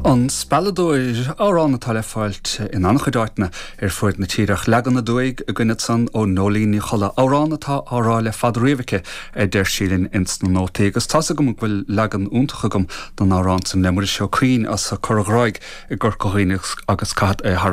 An spelladóir árán atá le fáilt in annachchudáitna fuair na tíreach legan na dúig a gcuine san ó nólíní chola árán atá árá le fad riamhacha der sílinn ins na nótaí agus tá go bhfuil legan úntacha gom don árán san lemur seo cuoin as a chorghráig I ggur coghíneach agus cad